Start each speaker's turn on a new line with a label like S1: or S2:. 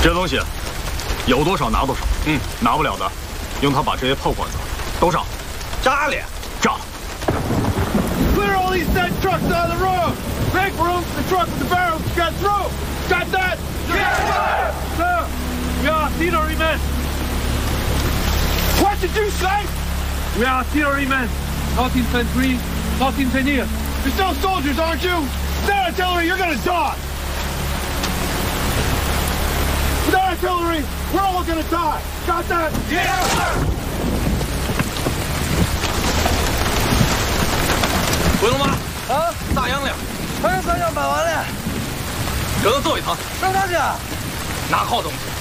S1: 这东西有多少拿多少。拿不了的，用它把这些炮管子都炸。
S2: 炸了！
S1: 炸
S3: Clear all these dead trucks out of the road! Make room for the truck with the barrels to get through! Got that? Yes, sir! Sir, we are artillerymen! What did you say? We are artillerymen, not infantry, not engineers. You're still soldiers, aren't you? Without artillery, you're gonna die! Without artillery, we're all gonna die! Got that? Yes, sir!
S1: 回龙妈，
S4: 啊，
S1: 大洋了，
S4: 还有3辆买完了，
S1: 给他做一趟。
S4: 上哪去？
S1: 拿好东西。